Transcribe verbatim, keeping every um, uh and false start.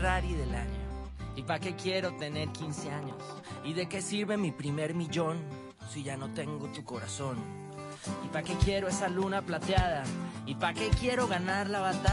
Ferrari del año? ¿Y para qué quiero tener quince años? ¿Y de qué sirve mi primer millón si ya no tengo tu corazón? ¿Y para qué quiero esa luna plateada? ¿Y para qué quiero ganar la batalla?